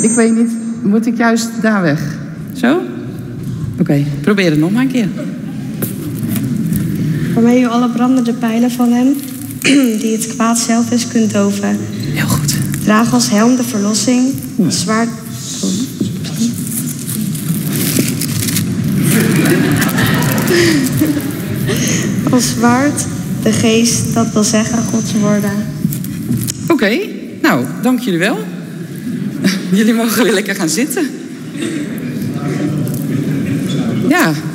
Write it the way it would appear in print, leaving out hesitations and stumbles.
Ik weet niet, moet ik juist daar weg? Zo? Oké, probeer het nog maar een keer. Waarmee u alle brandende pijlen van hem, die het kwaad zelf is, kunt doven. Heel goed. Draag als helm de verlossing, zwaard... als zwaard de geest, dat wil zeggen Gods woorden. Oké, nou, dank jullie wel. Jullie mogen weer lekker gaan zitten. Ja.